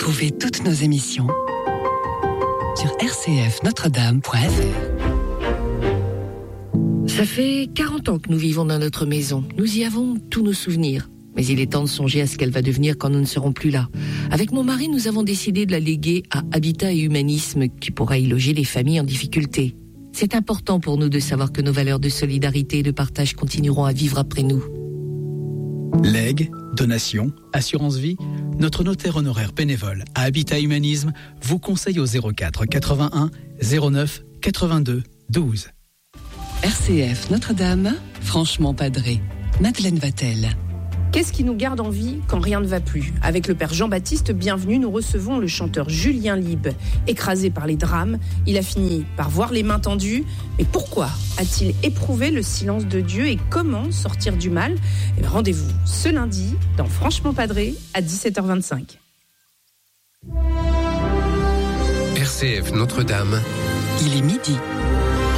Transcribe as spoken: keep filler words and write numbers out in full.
Retrouvez toutes nos émissions sur r c f notre dame point f r. Ça fait quarante ans que nous vivons dans notre maison. Nous y avons tous nos souvenirs. Mais il est temps de songer à ce qu'elle va devenir quand nous ne serons plus là. Avec mon mari, nous avons décidé de la léguer à Habitat et Humanisme, qui pourra y loger les familles en difficulté. C'est important pour nous de savoir que nos valeurs de solidarité et de partage continueront à vivre après nous. Legs, donations, assurance vie, notre notaire honoraire bénévole à Habitat Humanisme vous conseille au zéro quatre quatre-vingt-un zéro neuf quatre-vingt-deux douze. R C F Notre-Dame, franchement padré. Madeleine Vatel. Qu'est-ce qui nous garde en vie quand rien ne va plus ? Avec le père Jean-Baptiste Bienvenu, nous recevons le chanteur Julien Lieb. Écrasé par les drames, il a fini par voir les mains tendues. Mais pourquoi a-t-il éprouvé le silence de Dieu et comment sortir du mal ? Et bien, rendez-vous ce lundi dans Franchement Padré à dix-sept heures vingt-cinq. R C F Notre-Dame. Il est midi.